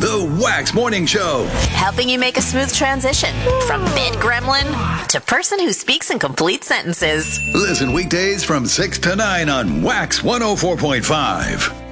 The Wax Morning Show. Helping you make a smooth transition from bed gremlin to person who speaks in complete sentences. Listen weekdays from 6 to 9 on Wax 104.5.